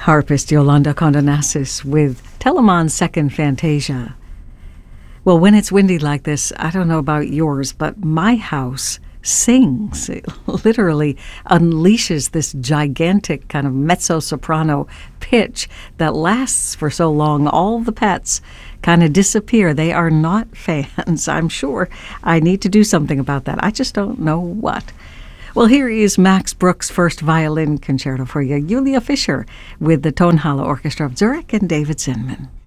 Harpist Yolanda Condonassis with Telemann's Second Fantasia. Well, when it's windy like this, I don't know about yours, but my house sings. It literally unleashes this gigantic kind of mezzo-soprano pitch that lasts for so long. All the pets kind of disappear. They are not fans. I'm sure I need to do something about that. I just don't know what. Well, here is Max Bruch's first violin concerto for you, Julia Fischer with the Tonhalle Orchestra of Zurich and David Zinman.